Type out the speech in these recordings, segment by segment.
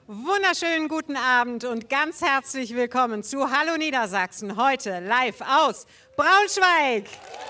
Wunderschönen guten Abend und ganz herzlich willkommen zu Hallo Niedersachsen, heute live aus Braunschweig.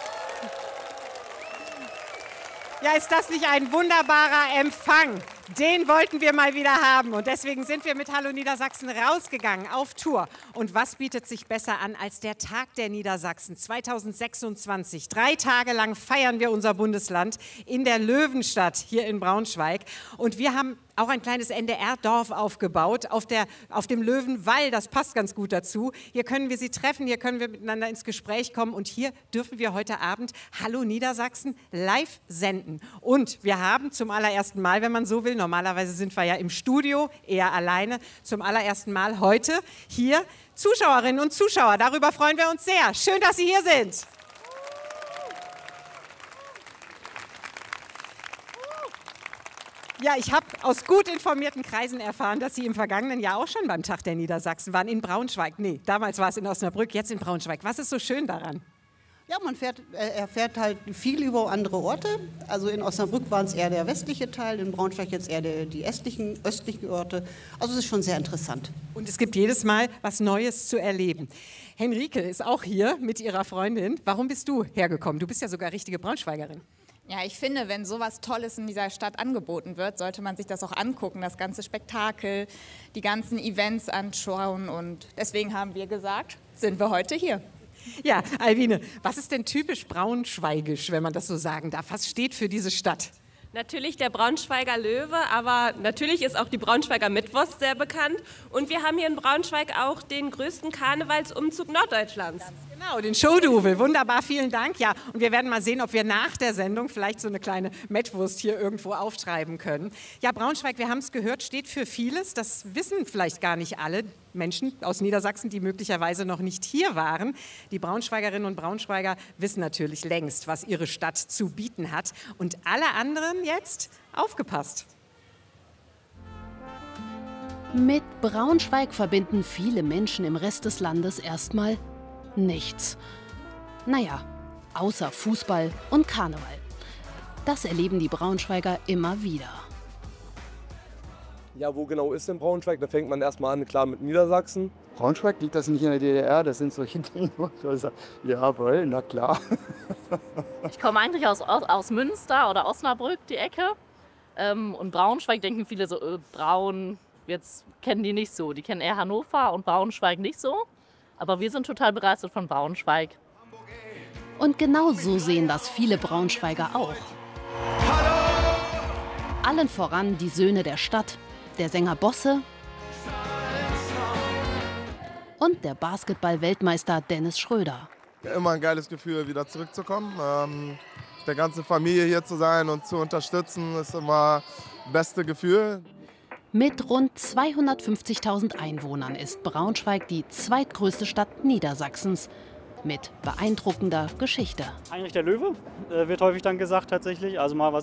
Ja, ist das nicht ein wunderbarer Empfang? Den wollten wir mal wieder haben und deswegen sind wir mit Hallo Niedersachsen rausgegangen auf Tour. Und was bietet sich besser an als der Tag der Niedersachsen 2026? 3 Tage lang feiern wir unser Bundesland in der Löwenstadt hier in Braunschweig. Und wir haben auch ein kleines NDR-Dorf aufgebaut auf dem Löwenwall. Das passt ganz gut dazu. Hier können wir Sie treffen, hier können wir miteinander ins Gespräch kommen und hier dürfen wir heute Abend Hallo Niedersachsen live senden. Und wir haben zum allerersten Mal, wenn man so will, normalerweise sind wir ja im Studio, eher alleine, zum allerersten Mal heute hier Zuschauerinnen und Zuschauer. Darüber freuen wir uns sehr. Schön, dass Sie hier sind. Ja, ich habe aus gut informierten Kreisen erfahren, dass Sie im vergangenen Jahr auch schon beim Tag der Niedersachsen waren, in Braunschweig. Nee, damals war es in Osnabrück, jetzt in Braunschweig. Was ist so schön daran? Ja, man erfährt halt viel über andere Orte. Also in Osnabrück waren es eher der westliche Teil, in Braunschweig jetzt eher die östlichen Orte. Also es ist schon sehr interessant. Und es gibt jedes Mal was Neues zu erleben. Henrike ist auch hier mit ihrer Freundin. Warum bist du hergekommen? Du bist ja sogar richtige Braunschweigerin. Ja, ich finde, wenn sowas Tolles in dieser Stadt angeboten wird, sollte man sich das auch angucken, das ganze Spektakel, die ganzen Events anschauen. Und deswegen haben wir gesagt, sind wir heute hier. Ja, Alwine, was ist denn typisch braunschweigisch, wenn man das so sagen darf? Was steht für diese Stadt? Natürlich der Braunschweiger Löwe, aber natürlich ist auch die Braunschweiger Mittwurst sehr bekannt. Und wir haben hier in Braunschweig auch den größten Karnevalsumzug Norddeutschlands. Genau, den Showduvel. Wunderbar, vielen Dank. Ja, und wir werden mal sehen, ob wir nach der Sendung vielleicht so eine kleine Mettwurst hier irgendwo auftreiben können. Ja, Braunschweig, wir haben es gehört, steht für vieles. Das wissen vielleicht gar nicht alle Menschen aus Niedersachsen, die möglicherweise noch nicht hier waren. Die Braunschweigerinnen und Braunschweiger wissen natürlich längst, was ihre Stadt zu bieten hat. Und alle anderen jetzt aufgepasst. Mit Braunschweig verbinden viele Menschen im Rest des Landes erstmal nichts. Naja, außer Fußball und Karneval. Das erleben die Braunschweiger immer wieder. Ja, wo genau ist denn Braunschweig? Da fängt man erstmal an, klar, mit Niedersachsen. Braunschweig, liegt das nicht in der DDR? Das sind solche Dinge. Jawohl, na klar. Ich komme eigentlich aus Münster oder Osnabrück, die Ecke. Und Braunschweig denken viele so, Braun, jetzt kennen die nicht so. Die kennen eher Hannover und Braunschweig nicht so. Aber wir sind total begeistert von Braunschweig. Und genau so sehen das viele Braunschweiger auch. Allen voran die Söhne der Stadt, der Sänger Bosse und der Basketball-Weltmeister Dennis Schröder. Immer ein geiles Gefühl, wieder zurückzukommen. Der ganze Familie hier zu sein und zu unterstützen, ist immer das beste Gefühl. Mit rund 250.000 Einwohnern ist Braunschweig die zweitgrößte Stadt Niedersachsens. Mit beeindruckender Geschichte. Heinrich der Löwe wird häufig dann gesagt tatsächlich. Also mal was